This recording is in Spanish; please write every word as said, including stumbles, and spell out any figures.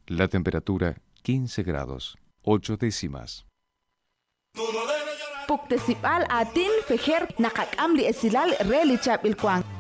La temperatura quince grados, ocho décimas. Puktesipal atin fejer nakakam li esilal relichap ilkwang.